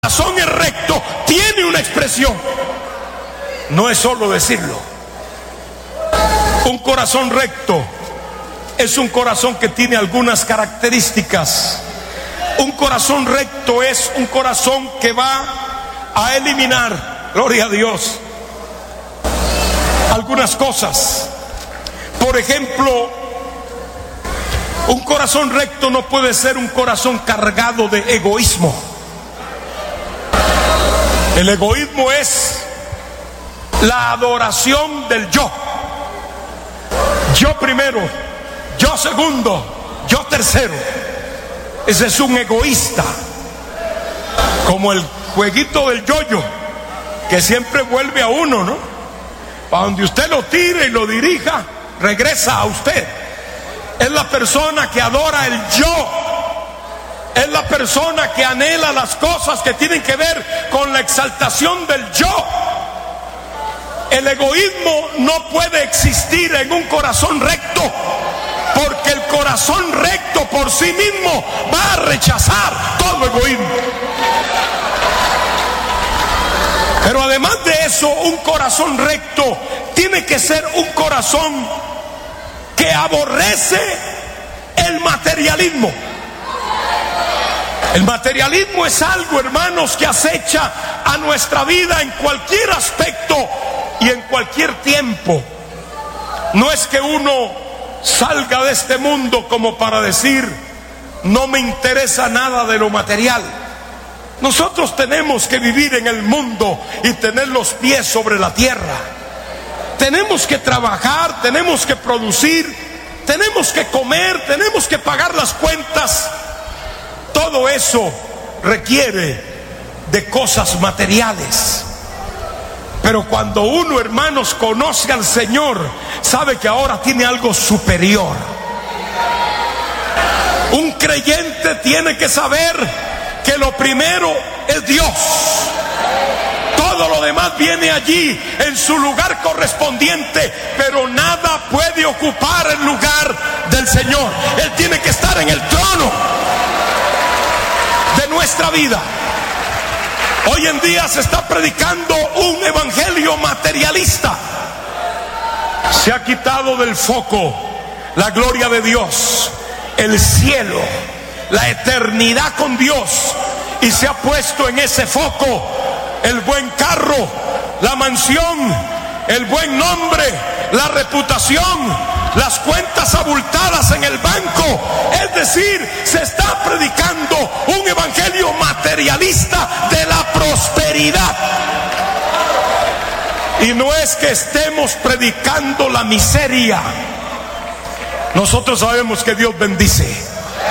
corazón es recto tiene una expresión, no es solo decirlo. Un corazón recto es un corazón que tiene algunas características. Un corazón recto es un corazón que va a eliminar, gloria a Dios, algunas cosas. Por ejemplo, un corazón recto no puede ser un corazón cargado de egoísmo. El egoísmo es la adoración del yo. Yo primero, yo segundo, yo tercero. Ese es un egoísta. Como el jueguito del yo-yo, que siempre vuelve a uno, ¿no? Para donde usted lo tire y lo dirija, regresa a usted. Es la persona que adora el yo. Es la persona que anhela las cosas que tienen que ver con la exaltación del yo. El egoísmo no puede existir en un corazón recto, porque el corazón recto por sí mismo va a rechazar todo egoísmo. Pero además de eso, un corazón recto tiene que ser un corazón que aborrece el materialismo. El materialismo es algo, hermanos, que acecha a nuestra vida en cualquier aspecto y en cualquier tiempo. No es que uno salga de este mundo como para decir, no me interesa nada de lo material. Nosotros tenemos que vivir en el mundo y tener los pies sobre la tierra. Tenemos que trabajar, tenemos que producir, tenemos que comer, tenemos que pagar las cuentas. Todo eso requiere de cosas materiales. Pero cuando uno, hermanos, conoce al Señor, sabe que ahora tiene algo superior. Un creyente tiene que saber que lo primero es Dios. Todo lo demás viene allí en su lugar correspondiente, pero nada puede ocupar el lugar del Señor. Él tiene que estar en el trono de nuestra vida. Hoy en día se está predicando un evangelio materialista. Se ha quitado del foco la gloria de Dios, el cielo, la eternidad con Dios, y se ha puesto en ese foco el buen carro, la mansión, el buen nombre, la reputación, las cuentas abultadas en el banco. Es decir, se está predicando un evangelio materialista de la prosperidad. Y no es que estemos predicando la miseria. Nosotros sabemos que Dios bendice.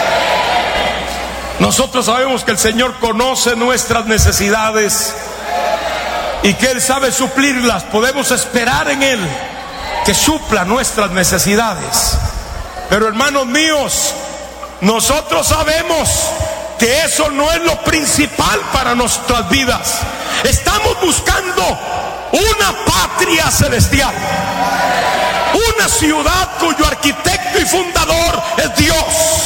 Nosotros sabemos que el Señor conoce nuestras necesidades y que Él sabe suplirlas. Podemos esperar en Él que supla nuestras necesidades. Pero, hermanos míos, nosotros sabemos que eso no es lo principal para nuestras vidas. Estamos buscando una patria celestial, una ciudad cuyo arquitecto y fundador es Dios.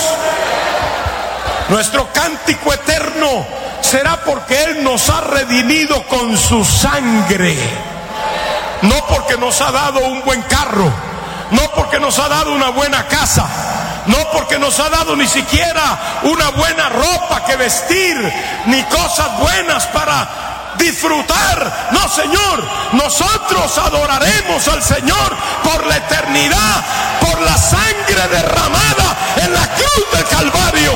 Nuestro cántico eterno será porque Él nos ha redimido con su sangre. No porque nos ha dado un buen carro, no porque nos ha dado una buena casa, no porque nos ha dado ni siquiera una buena ropa que vestir, ni cosas buenas para disfrutar. No, Señor, nosotros adoraremos al Señor por la eternidad, por la sangre derramada en la cruz del Calvario.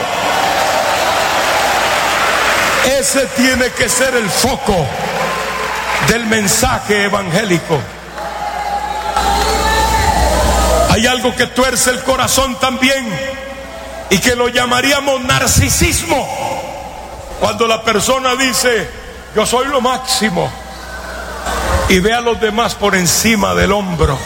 Ese tiene que ser el foco del mensaje evangélico. Hay algo que tuerce el corazón también y que lo llamaríamos narcisismo. Cuando la persona dice, yo soy lo máximo, y ve a los demás por encima del hombro.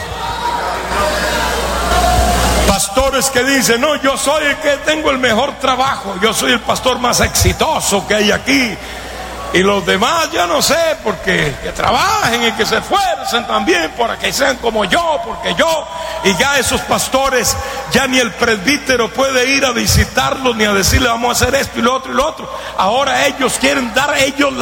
Pastores que dicen, no, yo soy el que tengo el mejor trabajo, yo soy el pastor más exitoso que hay aquí. Y los demás, yo no sé, porque que trabajen y que se esfuercen también para que sean como yo, porque yo, y ya esos pastores, ya ni el presbítero puede ir a visitarlos ni a decirle vamos a hacer esto y lo otro y lo otro. Ahora ellos quieren dar ellos